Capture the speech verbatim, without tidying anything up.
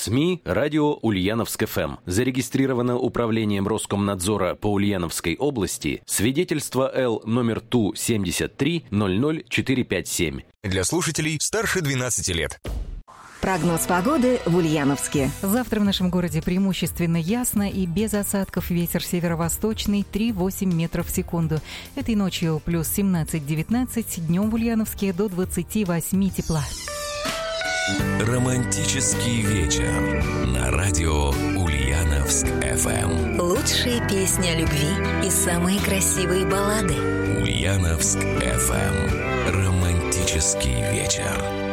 СМИ «Радио Ульяновск-ФМ». Зарегистрировано Управлением Роскомнадзора по Ульяновской области свидетельство Л номер Ту семьдесят три ноль ноль четыре пять семь. Для слушателей старше двенадцати лет. Прогноз погоды в Ульяновске. Завтра в нашем городе преимущественно ясно и без осадков. Ветер северо-восточный три-восемь метров в секунду. Этой ночью плюс семнадцать-девятнадцать, днем в Ульяновске до двадцати восьми тепла. Романтический вечер на радио Ульяновск-ФМ. Лучшие песни о любви и самые красивые баллады. Ульяновск-ФМ. Романтический вечер.